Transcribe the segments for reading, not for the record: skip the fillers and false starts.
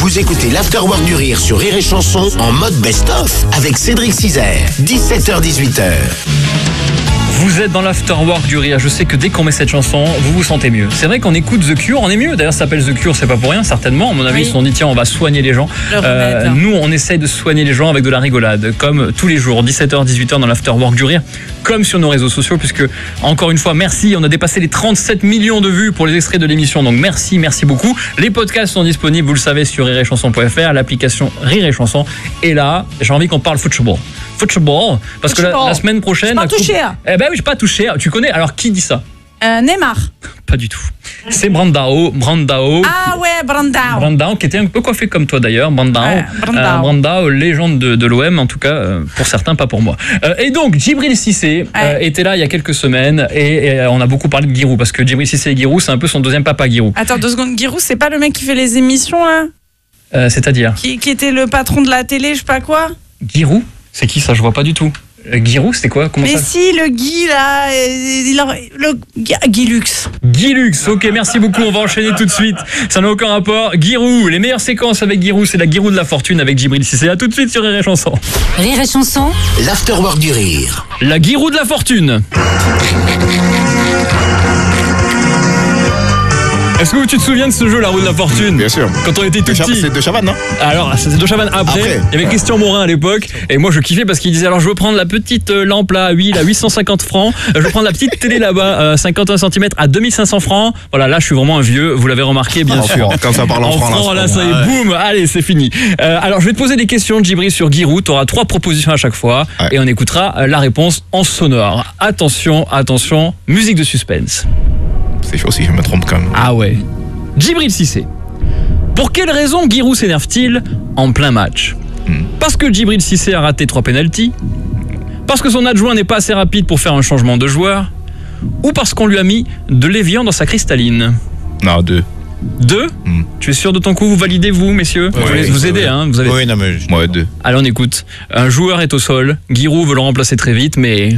Vous écoutez l'Afterwork du Rire sur Rire et Chanson en mode best-of avec Cédric Cizer, 17h-18h. Vous êtes dans l'Afterwork du Rire. Je sais que dès qu'on met cette chanson, vous vous sentez mieux. C'est vrai qu'on écoute The Cure, on est mieux. D'ailleurs, ça s'appelle The Cure, c'est pas pour rien, certainement. À mon avis, ils se sont dit, tiens, on va soigner les gens. Nous, on essaye de soigner les gens avec de la rigolade, comme tous les jours, 17h, 18h dans l'Afterwork du Rire, comme sur nos réseaux sociaux, puisque, encore une fois, merci. On a dépassé les 37 millions de vues pour les extraits de l'émission. Donc, merci beaucoup. Les podcasts sont disponibles, vous le savez, sur rireetchanson.fr, l'application Rire et Chanson. Et là, j'ai envie qu'on parle football, parce que la semaine prochaine... Pas touché. Eh ben oui, j'ai pas touché. Tu connais, alors qui dit ça? Neymar. Pas du tout. C'est Brandao. Ah ouais, Brandao, qui était un peu coiffé comme toi d'ailleurs. Brandao, légende de l'OM, en tout cas, pour certains, pas pour moi. Et donc, Djibril Cissé était là il y a quelques semaines et on a beaucoup parlé de Giroud, parce que Djibril Cissé et Giroud, c'est un peu son deuxième papa, Giroud. Attends 2 secondes, Giroud, c'est pas le mec qui fait les émissions là C'est-à-dire qui était le patron de la télé, je sais pas quoi. Giroud? C'est qui ça? Je vois pas du tout. Giroud, c'était quoi? Comment mais ça? si, le Guy là, Guy Lux. Guy Lux, ok, merci beaucoup, on va enchaîner tout de suite. Ça n'a aucun rapport. Giroud, les meilleures séquences avec Giroud, c'est la Giroud de la fortune avec Djibril Cissé. À tout de suite sur Rire et Chanson. Rire et Chanson, l'Afterwork du Rire. La Giroud de la fortune. Est-ce que tu te souviens de ce jeu, la roue de la fortune? Bien sûr. Quand on était tout petit. C'est de Chavannes, non? Alors, c'est de Chavannes après. Il y avait Christian Morin à l'époque. Et moi, je kiffais parce qu'il disait, alors je veux prendre la petite lampe là à huile à 850 francs. Je veux prendre la petite télé là-bas, 51 cm à 2500 francs. Voilà, là, je suis vraiment un vieux. Vous l'avez remarqué, bien sûr. Quand ça parle en francs, là, ça y est, boum. Allez, c'est fini. Alors, je vais te poser des questions, Djibril, sur Giroud. Tu auras 3 propositions à chaque fois. Ouais. Et on écoutera la réponse en sonore. Attention, musique de suspense. C'est chaud si je me trompe quand même. Ah ouais. Djibril Cissé. Pour quelle raison Giroud s'énerve-t-il en plein match? Parce que Djibril Cissé a raté 3 pénaltys? Parce que son adjoint n'est pas assez rapide pour faire un changement de joueur? Ou parce qu'on lui a mis de l'évian dans sa cristalline? Non, 2. 2? Tu es sûr de ton coup? Vous validez, vous, messieurs? Je vais vous aider, hein. Vous avez... Oui, non, mais moi, 2. Allez, on écoute. Un joueur est au sol. Giroud veut le remplacer très vite, mais...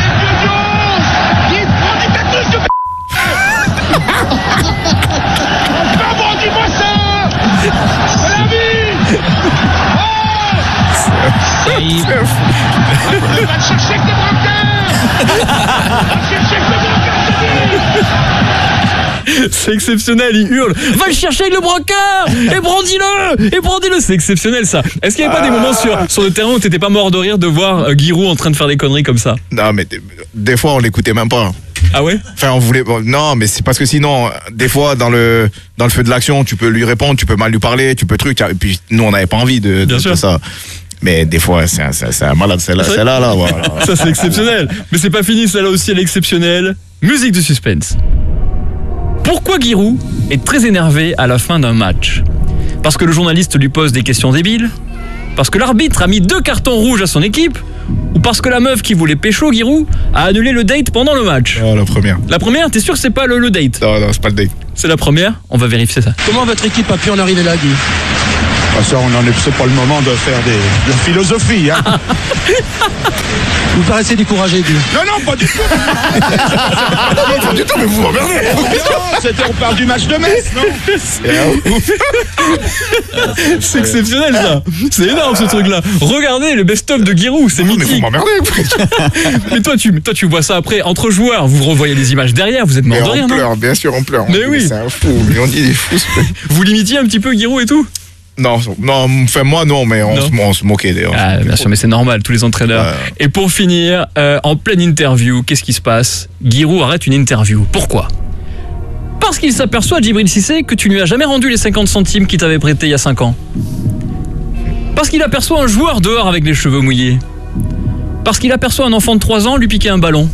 C'est exceptionnel, il hurle, va le chercher avec le brancard, et brandis-le, c'est exceptionnel ça. Est-ce qu'il n'y avait pas des moments sur le terrain où t'étais pas mort de rire de voir Giroud en train de faire des conneries comme ça? Non, mais des fois on l'écoutait même pas. Ah ouais? Enfin, on voulait. Non, mais c'est parce que sinon, des fois, dans le feu de l'action, tu peux lui répondre, tu peux mal lui parler, tu peux truc. Et puis nous, on n'avait pas envie de ça. Mais des fois, c'est un malade, celle-là, là. Voilà. Ça, c'est exceptionnel. Mais c'est pas fini, celle-là aussi, elle est exceptionnelle. Musique de suspense. Pourquoi Giroud est très énervé à la fin d'un match? Parce que le journaliste lui pose des questions débiles? Parce que l'arbitre a mis 2 cartons rouges à son équipe? Ou parce que la meuf qui voulait pécho Giroud a annulé le date pendant le match? La première. La première? T'es sûr que c'est pas le date? Non, c'est pas le date. C'est la première? On va vérifier ça. Comment votre équipe a pu en arriver là, Guy? Ça, c'est pas le moment de faire de la philosophie, hein. Vous paraissez découragé, Guy. Non, pas du tout. Pas du tout, mais vous m'emmerdez. On parle du match de Metz, non? C'est exceptionnel ça. C'est énorme ce truc-là. Regardez le best-of de Giroud, c'est mythique. Mais vous m'emmerdez. Mais toi, tu vois ça après entre joueurs. Vous revoyez les images derrière. Vous êtes mort de rire, non? On pleure, bien sûr, on pleure. Mais oui. C'est un fou. Mais on dit des fous. Vous l'imitiez un petit peu Giroud et tout? Non, enfin moi non, mais on se moquait d'ailleurs. Ah, bien sûr, mais c'est normal, tous les entraîneurs. Et pour finir, en pleine interview, qu'est-ce qui se passe? Giroud arrête une interview. Pourquoi? Parce qu'il s'aperçoit, Djibril Cissé, que tu lui as jamais rendu les 50 centimes qu'il t'avait prêté il y a 5 ans. Parce qu'il aperçoit un joueur dehors avec les cheveux mouillés. Parce qu'il aperçoit un enfant de 3 ans lui piquer un ballon.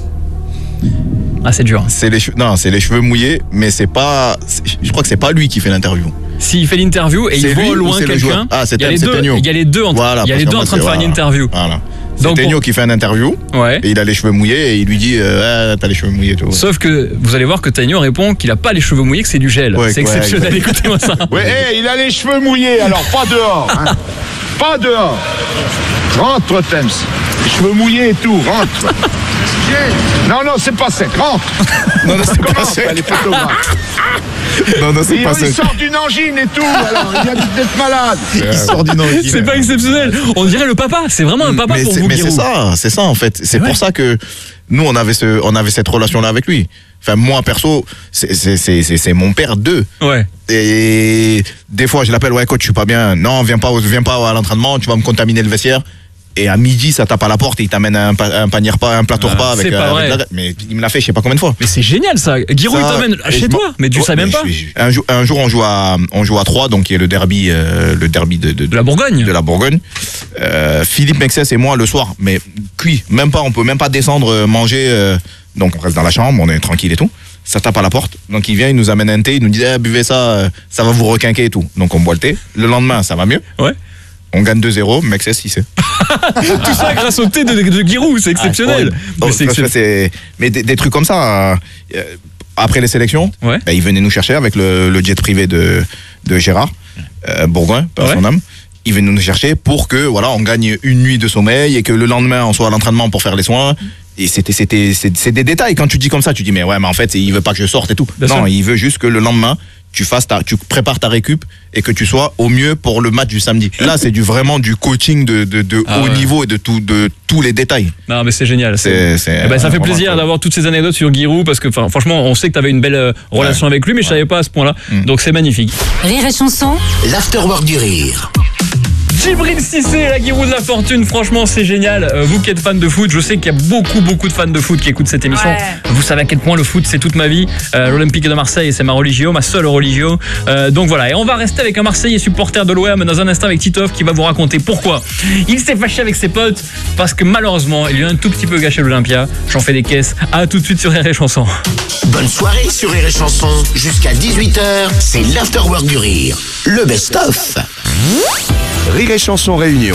Ah, c'est dur. C'est les cheveux mouillés, mais je crois que c'est pas lui qui fait l'interview. S'il fait l'interview et il voit au loin quelqu'un, il y a les deux en train de faire une interview. Voilà. C'est Tegno qui fait une interview, et il a les cheveux mouillés et il lui dit t'as les cheveux mouillés. Toi. Sauf que vous allez voir que Tegno répond qu'il a pas les cheveux mouillés, que c'est du gel. C'est exceptionnel, écoutez-moi ça. Il a les cheveux mouillés, alors pas dehors. Hein. Pas dehors. Rentre, Thames. Les cheveux mouillés et tout, rentre. Non, c'est pas sec, rentre. Non, c'est pas sec. Les photographes. Non, c'est pas ça. Il sort d'une angine et tout, alors il vient d'être malade. Il sort d'une angine. C'est pas exceptionnel. On dirait le papa. C'est vraiment un papa pour vous, mais Giroud. c'est ça en fait. C'est pour ça que nous on avait cette relation là avec lui. Enfin moi perso, c'est mon père d'eux. Ouais. Et des fois je l'appelle, ouais coach, je suis pas bien. Non, viens pas à l'entraînement, tu vas me contaminer le vestiaire. Et à midi, ça tape à la porte et il t'amène un panier repas, un plateau repas avec, mais il me l'a fait je sais pas combien de fois. Mais c'est génial ça. Giroud il t'amène chez toi, mais tu savais même pas. Un jour on joue à 3, donc qui est le derby de la Bourgogne. De la Bourgogne. Philippe Mexès et moi le soir, mais cuit, même pas, on peut même pas descendre manger. Donc on reste dans la chambre, on est tranquille et tout. Ça tape à la porte, donc il vient, il nous amène un thé, il nous dit buvez ça, ça va vous requinquer et tout. Donc on boit le thé. Le lendemain, ça va mieux. Ouais. On gagne 2-0, Mexès il sait. Tout ça grâce au thé de Giroud, c'est exceptionnel. Mais des trucs comme ça. Après les sélections, il venait nous chercher avec le jet privé de Gérard Bourgoin, par son âme. Il venait nous chercher pour que on gagne une nuit de sommeil et que le lendemain on soit à l'entraînement pour faire les soins. Et c'est des détails. Quand tu dis comme ça, tu dis mais en fait il veut pas que je sorte et tout. Non, il veut juste que le lendemain tu prépares ta récup et que tu sois au mieux pour le match du samedi. Là, c'est vraiment du coaching de haut niveau et de tous les détails. Non, mais c'est génial. Ça fait plaisir d'avoir toutes ces anecdotes sur Giroud parce que franchement, on sait que tu avais une belle relation avec lui, mais je savais pas à ce point-là. Donc c'est magnifique. Rire et chanson, l'afterwork du rire. Djibril Cissé, la Giroud de la fortune, franchement c'est génial. Vous qui êtes fan de foot, je sais qu'il y a beaucoup de fans de foot qui écoutent cette émission. Vous savez à quel point le foot c'est toute ma vie. L'Olympique de Marseille c'est ma religio, ma seule religio. Donc voilà, et on va rester avec un Marseillais supporter de l'OM dans un instant avec Titoff qui va vous raconter pourquoi il s'est fâché avec ses potes parce que malheureusement il lui a un tout petit peu gâché l'Olympia. J'en fais des caisses. À tout de suite sur Rire et Chanson. Bonne soirée sur Rire et Chanson. Jusqu'à 18h, c'est l'afterwork du rire. Le best-of. Rire et Chanson Réunion.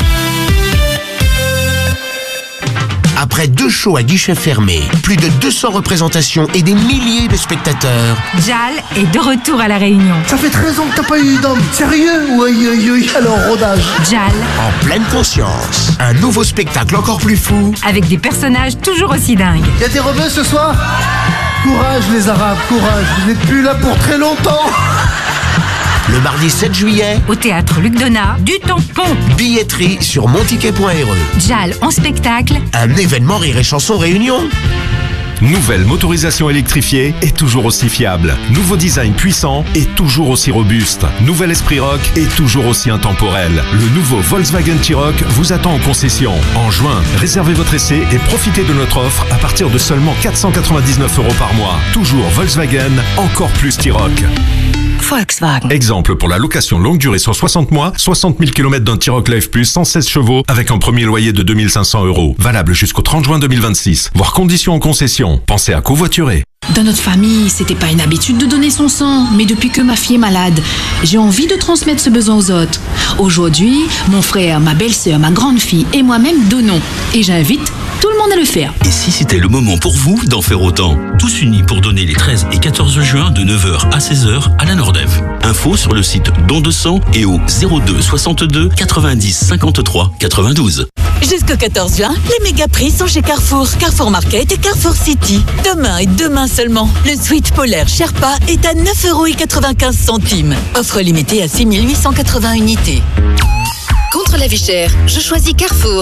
Après 2 shows à guichet fermé, plus de 200 représentations et des milliers de spectateurs, Jal est de retour à La Réunion. Ça fait 13 ans que t'as pas eu d'homme. Sérieux? Oui. Alors, rodage. Jal. En pleine conscience. Un nouveau spectacle encore plus fou. Avec des personnages toujours aussi dingues. Y'a des rebeux ce soir? Courage les Arabes, courage. Vous n'êtes plus là pour très longtemps. Le mardi 7 juillet, au théâtre Luc Donat, du tampon. Billetterie sur monticket.re. Jal en spectacle. Un événement Rire et Chanson Réunion. Nouvelle motorisation électrifiée et toujours aussi fiable. Nouveau design puissant et toujours aussi robuste. Nouvel esprit rock et toujours aussi intemporel. Le nouveau Volkswagen T-Roc vous attend en concession. En juin, réservez votre essai et profitez de notre offre à partir de seulement 499 € par mois. Toujours Volkswagen, encore plus T-Roc. Volkswagen. Exemple pour la location longue durée sur 60 mois, 60 000 km d'un T-Roc Live Plus 116 chevaux avec un premier loyer de 2 500 €. Valable jusqu'au 30 juin 2026. Voir conditions en concession. Pensez à covoiturer. Dans notre famille, c'était pas une habitude de donner son sang, mais depuis que ma fille est malade, j'ai envie de transmettre ce besoin aux autres. Aujourd'hui, mon frère, ma belle-sœur, ma grande-fille et moi-même donnons. Et j'invite tout le monde à le faire. Et si c'était le moment pour vous d'en faire autant? Tous unis pour donner les 13 et 14 juin de 9h à 16h à la Nordève. Info sur le site Don de sang et au 02 62 90 53 92. Jusqu'au 14 juin, les méga prix sont chez Carrefour, Carrefour Market et Carrefour City. Demain et demain seulement, le Switch polaire Sherpa est à 9,95 €. Offre limitée à 6 880 unités. Contre la vie chère, je choisis Carrefour.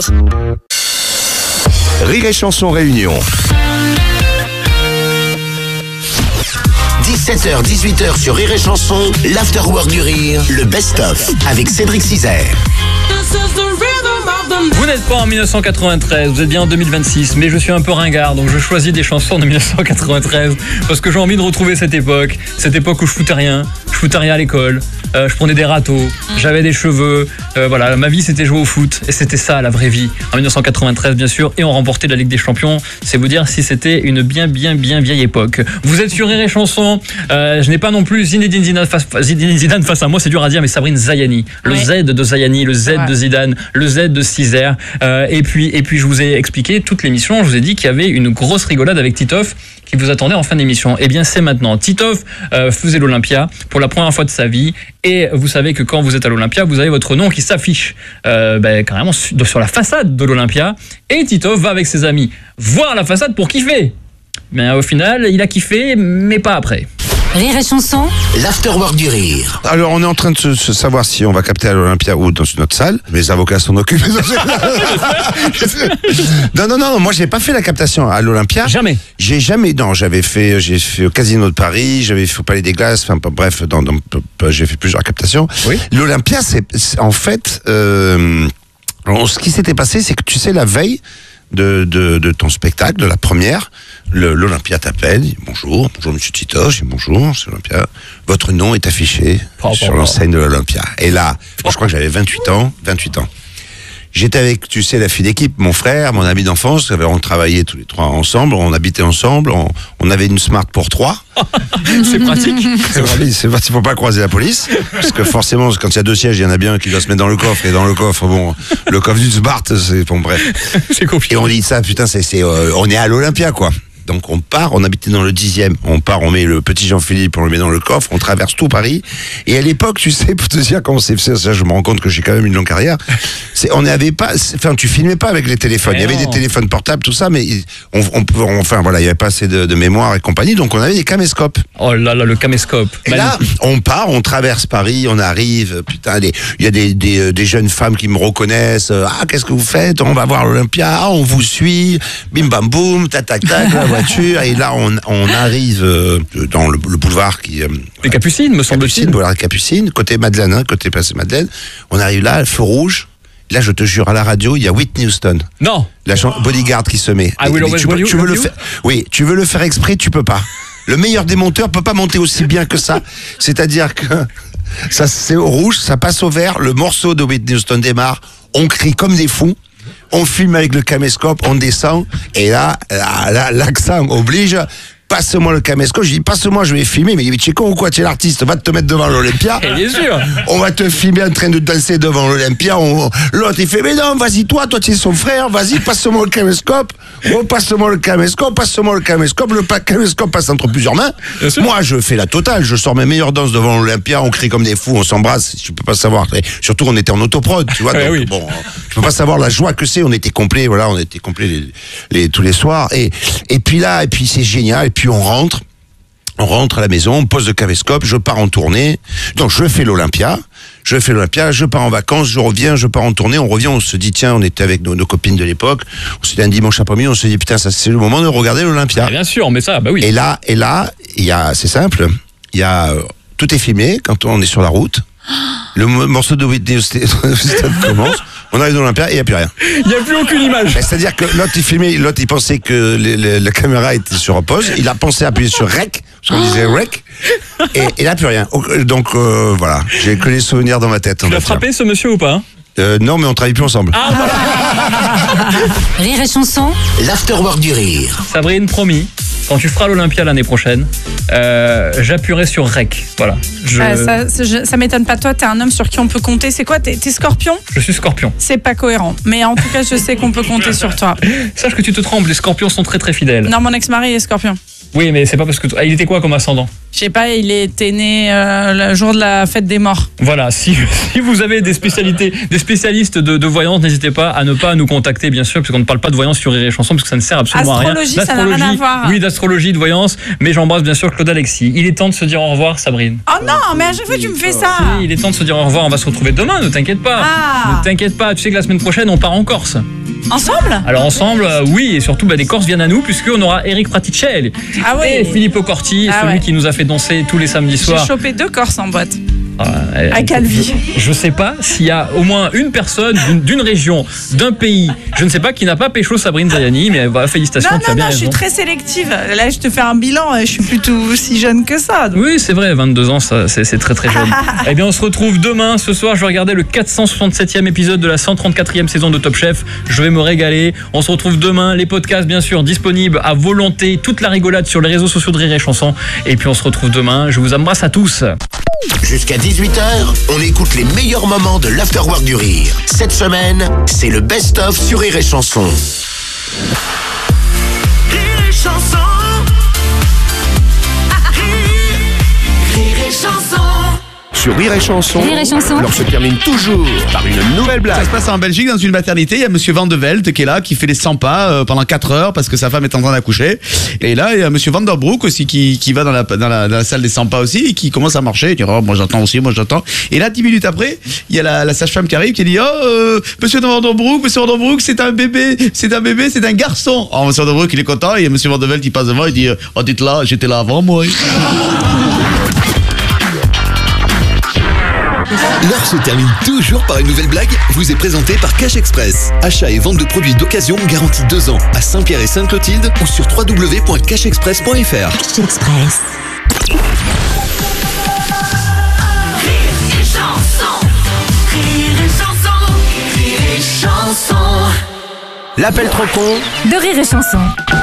Rire et Chanson Réunion. 17h, 18h sur Rire et Chanson, l'afterwork du rire, le best-of avec Cédric Cizère. Vous n'êtes pas en 1993, vous êtes bien en 2026, mais je suis un peu ringard, donc je choisis des chansons de 1993 parce que j'ai envie de retrouver cette époque où je foutais rien à l'école, je prenais des râteaux, j'avais des cheveux, voilà, ma vie c'était jouer au foot et c'était ça la vraie vie en 1993 bien sûr, et on remportait la Ligue des Champions. C'est vous dire si c'était une bien vieille époque. Vous êtes sur Rire et Chanson, je n'ai pas non plus Zinedine Zidane face à moi, c'est dur à dire, mais Sabrine Zayani, le Z de Zayani, le Z de Zidane, le Z de Cizère, et puis je vous ai expliqué toute l'émission, je vous ai dit qu'il y avait une grosse rigolade avec Titoff qui vous attendait en fin d'émission. Et bien c'est maintenant. Titoff faisait l'Olympia pour la première fois de sa vie, et vous savez que quand vous êtes à l'Olympia, vous avez votre nom qui s'affiche carrément sur la façade de l'Olympia, et Titoff va avec ses amis voir la façade pour kiffer. Mais au final, il a kiffé, mais pas après. Rire et chanson. L'afterwork du rire. Alors, on est en train de se savoir si on va capter à l'Olympia ou dans une autre salle. Les avocats s'en occupent. Non, moi, j'ai pas fait la captation à l'Olympia. Jamais. J'ai fait au Casino de Paris, j'avais fait au Palais des Glaces, enfin, bref, j'ai fait plusieurs captations. Oui. L'Olympia, c'est en fait, ce qui s'était passé, c'est que tu sais, la veille de ton spectacle, de la première, l'Olympia t'appelle, bonjour monsieur Tito, je dis bonjour, c'est l'Olympia, votre nom est affiché sur l'enseigne de l'Olympia. Et là, je crois que j'avais 28 ans. J'étais avec, tu sais, la fille d'équipe, mon frère, mon ami d'enfance, on travaillait tous les trois ensemble, on habitait ensemble, on avait une Smart pour 3. C'est pratique. C'est pratique, faut pas croiser la police, parce que forcément, quand il y a 2 sièges, il y en a bien un qui doit se mettre dans le coffre, et dans le coffre, le coffre d'une Smart, c'est bon, bref. C'est compliqué. Et on dit ça, putain, on est à l'Olympia, quoi. Donc on part, on habitait dans le 10e, on met le petit Jean-Philippe, on le met dans le coffre, on traverse tout Paris. Et à l'époque, tu sais, pour te dire comment c'est fait, ça je me rends compte que j'ai quand même une longue carrière, tu filmais pas avec les téléphones. Il y avait des téléphones portables, tout ça, mais il y avait pas assez de mémoire et compagnie, donc on avait des caméscopes. Oh là là, le caméscope. Et là, on part, on traverse Paris, on arrive, putain, il y a des jeunes femmes qui me reconnaissent, qu'est-ce que vous faites? On va voir l'Olympia, on vous suit, bim bam boum, tac tac tac, voiture, et là on arrive dans le boulevard les Capucines, me semble-t-il. Boulevard Capucines, côté Madeleine, côté Place Madeleine. On arrive là, feu rouge. Là, je te jure, à la radio, il y a Whitney Houston. Non. Bodyguard qui se met. Ah oui, tu veux le faire. Oui, tu veux le faire exprès, tu peux pas. Le meilleur des monteurs peut pas monter aussi bien que ça. C'est-à-dire que ça, c'est au rouge, ça passe au vert, le morceau de Whitney Houston démarre, on crie comme des fous. On filme avec le caméscope, on descend, et là, l'accent oblige. Passe-moi le caméscope. Je dis, passe-moi, je vais filmer. Mais il dit, tu es con ou quoi? Tu es l'artiste, va te mettre devant l'Olympia. Bien sûr. On va te filmer en train de danser devant l'Olympia. L'autre, il fait, mais non, vas-y, toi, tu es son frère, vas-y, passe-moi le caméscope. Repasse-moi le caméscope, passe-moi le caméscope. Le caméscope passe entre plusieurs mains. Moi, je fais la totale. Je sors mes meilleures danses devant l'Olympia. On crie comme des fous, on s'embrasse. Je peux pas savoir. Et surtout, on était en autoprod, tu vois. Donc, oui. Bon, je peux pas savoir la joie que c'est. On était complet, voilà, tous les soirs. Et puis là, c'est génial. Et puis on rentre à la maison, on pose le caméscope, je pars en tournée. Donc je fais l'Olympia, je pars en vacances, je reviens, je pars en tournée, on revient, on se dit tiens, on était avec nos copines de l'époque, on se dit un dimanche après-midi, on se dit putain, ça c'est le moment de regarder l'Olympia. Bien sûr, mais ça, bah oui. Et là, c'est simple, tout est filmé quand on est sur la route. Le morceau de Whitney Houston commence. On arrive dans l'Olympia et il n'y a plus rien. Il n'y a plus aucune image. C'est-à-dire que l'autre il filmait, l'autre il pensait que la caméra était sur pause. Il a pensé à appuyer sur rec, parce qu'on disait rec, et il n'y a plus rien. Donc voilà, j'ai que les souvenirs dans ma tête. Tu l'as frappé ce monsieur ou pas? Non, mais on travaille plus ensemble. Ah, voilà. Rire et chanson. L'afterwork du rire. Sabrine, promis, quand tu feras l'Olympia l'année prochaine, j'appuierai sur rec. Voilà. Ça m'étonne pas. Toi, t'es un homme sur qui on peut compter. C'est quoi? T'es Scorpion? Je suis Scorpion. C'est pas cohérent. Mais en tout cas, je sais qu'on peut compter sur toi. Sache que tu te trompes. Les Scorpions sont très très fidèles. Non, mon ex-mari est Scorpion. Oui, mais c'est pas parce que... il était quoi comme ascendant? Je sais pas, il était né le jour de la fête des morts. Voilà, si vous avez des spécialistes de voyance, n'hésitez pas à ne pas nous contacter, bien sûr, parce qu'on ne parle pas de voyance sur Rire et Chanson, parce que ça ne sert absolument à rien. Astrologie, ça n'a rien à voir. Oui, d'astrologie, de voyance, mais j'embrasse bien sûr Claude Alexis. Il est temps de se dire au revoir, Sabrine. Oh non, mais à chaque fois tu me fais ça. Si, il est temps de se dire au revoir, on va se retrouver demain, ne t'inquiète pas. Ne t'inquiète pas, tu sais que la semaine prochaine, on part en Corse. Ensemble? Alors ensemble, oui, et surtout les Corses viennent à nous, puisqu'on aura Eric Praticelli et Filippo Corti, celui qui nous a fait danser tous les samedis soirs. J'ai chopé 2 Corses en boîte. À Calvi. Je sais pas s'il y a au moins une personne d'une région, d'un pays, je ne sais pas, qui n'a pas pécho Sabrine Zayani, mais félicitations. Non, je suis très sélective. Là, je te fais un bilan, je suis plutôt si jeune que ça. Donc. Oui, c'est vrai, 22 ans, c'est très très jeune. Eh bien, on se retrouve demain. Ce soir, je vais regarder le 467e épisode de la 134e saison de Top Chef. Je vais me régaler. On se retrouve demain. Les podcasts, bien sûr, disponibles à volonté. Toute la rigolade sur les réseaux sociaux de Rire et Chanson. Et puis, on se retrouve demain. Je vous embrasse à tous. Jusqu'à 18h, on écoute les meilleurs moments de l'Afterwork du Rire. Cette semaine, c'est le best-of sur Rire et Chanson. Rire et Chanson. Rire et Chanson. sur Rire et Chanson. Rire et Chanson. Alors se termine toujours par une nouvelle blague. Ça se passe en Belgique dans une maternité. Il y a Monsieur Van de Velde qui est là, qui fait les 100 pas pendant 4 heures parce que sa femme est en train d'accoucher. Et là, il y a Monsieur Van der Broek aussi qui va dans la salle des 100 pas aussi et qui commence à marcher. Il dit oh, moi j'attends aussi, moi j'attends. Et là, 10 minutes après, il y a la sage-femme qui arrive qui dit Monsieur Van der Broek, c'est un bébé, c'est un garçon. Alors Monsieur Van der Broek il est content et il y a Monsieur Van de Velde qui passe devant et dit oh dites là, j'étais là avant moi. L'heure se termine toujours par une nouvelle blague, vous est présentée par Cash Express. Achat et vente de produits d'occasion garantis 2 ans à Saint-Pierre et Sainte-Clotilde ou sur www.cashexpress.fr. Cash Express. L'appel trop con De Rire et Chanson.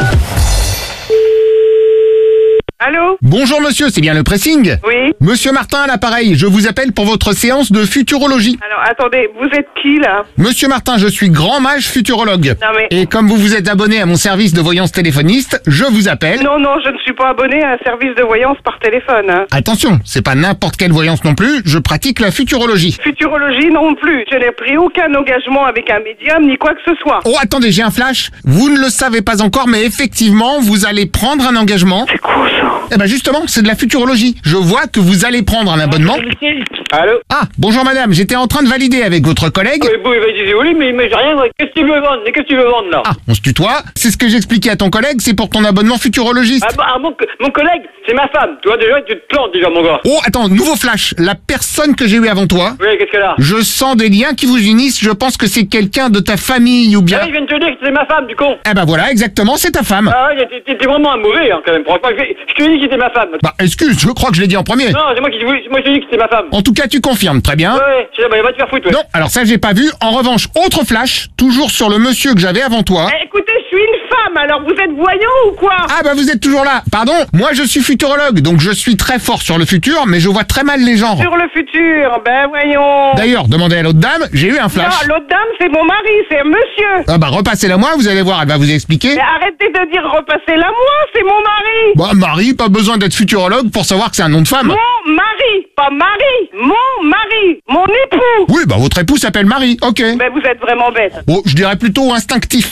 Allô? Bonjour monsieur, c'est bien le pressing? Oui. Monsieur Martin à l'appareil, je vous appelle pour votre séance de futurologie. Alors attendez, vous êtes qui là? Monsieur Martin, je suis grand mage futurologue. Non mais... Et comme vous vous êtes abonné à mon service de voyance téléphoniste, je vous appelle... Non, je ne suis pas abonné à un service de voyance par téléphone. Hein. Attention, c'est pas n'importe quelle voyance non plus, je pratique la futurologie. Futurologie non plus, je n'ai pris aucun engagement avec un médium ni quoi que ce soit. Oh attendez, j'ai un flash. Vous ne le savez pas encore, mais effectivement, vous allez prendre un engagement. C'est quoi ça? Eh ben justement, c'est de la futurologie. Je vois que vous allez prendre un abonnement. Allô? Ah, bonjour madame, j'étais en train de valider avec votre collègue. Oui, mais j'ai rien. Qu'est-ce que tu veux vendre? Qu'est-ce que tu veux vendre là? Ah, on se tutoie. C'est ce que j'expliquais à ton collègue, c'est pour ton abonnement futurologiste. Mon collègue, c'est ma femme. Tu vois déjà, tu te plantes déjà, mon gars. Oh, attends, nouveau flash. La personne que j'ai eue avant toi. Oui, qu'est-ce qu'elle a? Je sens des liens qui vous unissent. Je pense que c'est quelqu'un de ta famille ou bien. Ah, il vient de te dire que c'est ma femme, du con. Eh ben voilà, exactement, c'est ta femme. Ah ouais, t'es vraiment un mauvais, hein, quand même. Je te dis que c'était ma femme. Bah, excuse, je crois que je l'ai dit en premier. Non, c'est moi qui te dis que c'était ma femme. En tout cas, tu confirmes, très bien. Ouais, va te faire foutre, ouais. Non, alors ça, j'ai pas vu. En revanche, autre flash, toujours sur le monsieur que j'avais avant toi. Écoutez, je suis une femme, alors vous êtes voyant ou quoi? Ah bah vous êtes toujours là. Pardon, moi je suis futurologue, donc je suis très fort sur le futur, mais je vois très mal les genres. Sur le futur, ben voyons. D'ailleurs, demandez à l'autre dame, j'ai eu un flash. Non, l'autre dame, c'est mon mari, c'est un monsieur. Ah bah repassez-la moi, vous allez voir, elle va vous expliquer. Mais arrêtez de dire repassez-la moi, c'est mon mari. Bah Marie, pas besoin d'être futurologue pour savoir que c'est un nom de femme. Mon mari, pas Marie, mon mari, mon époux. Oui, bah votre époux s'appelle Marie, ok. Mais vous êtes vraiment bête. Bon, je dirais plutôt instinctif.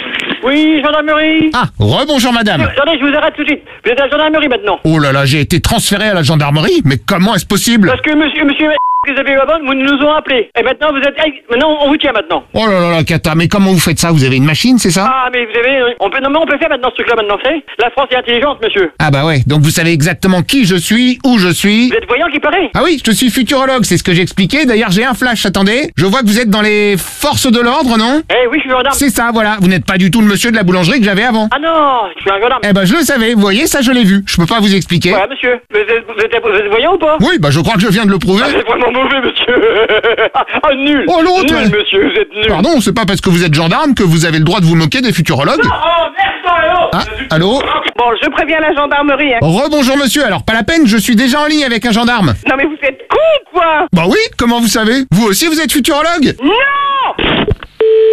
Oui, gendarmerie. Ah, rebonjour madame. Attendez, je vous arrête tout de suite. Vous êtes à la gendarmerie maintenant. Oh là là, j'ai été transféré à la gendarmerie, mais comment est-ce possible? Parce que monsieur que vous avez eu avant, vous nous ont appelés. Et maintenant, maintenant, on vous tient maintenant. Oh là là là, Kata, mais comment vous faites ça? Vous avez une machine, c'est ça? Ah, mais vous avez, on peut faire maintenant ce truc-là maintenant, c'est? La France est intelligente, monsieur. Ah bah ouais, donc vous savez exactement qui je suis, où je suis. Vous êtes voyant qui paraît? Ah oui, je suis futurologue, c'est ce que j'expliquais. D'ailleurs, j'ai un flash, attendez. Je vois que vous êtes dans les forces de l'ordre, non? Eh oui, je suis gendarme. C'est ça, voilà. Vous n'êtes pas du tout le monsieur de la boulangerie que j'avais avant. Ah non, je suis un gendarme. Eh ben, je le savais, vous voyez, ça je l'ai vu. Je peux pas vous expliquer. Ouais, monsieur. Vous êtes voyant ou pas? Oui, bah je crois que je viens de le prouver. Ah, c'est vraiment mauvais, monsieur. Ah, nul. Oh, l'autre. Nul, monsieur, vous êtes nul. Pardon, c'est pas parce que vous êtes gendarme que vous avez le droit de vous moquer des futurologues. Non, oh, merde, allô. Ah, allô? Bon, je préviens la gendarmerie. Hein. Rebonjour monsieur, alors pas la peine, je suis déjà en ligne avec un gendarme. Non mais vous êtes con quoi? Bah oui, comment vous savez? Vous aussi vous êtes futurologue? Non.